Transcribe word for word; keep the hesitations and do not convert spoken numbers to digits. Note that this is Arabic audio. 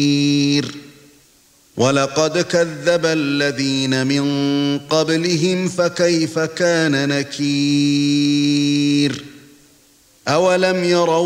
وَلَقَدْ كَذَّبَ الَّذِينَ مِن قَبْلِهِمْ فَكَيْفَ كَانَ نَكِيرِ أَوَلَمْ يَرَوْا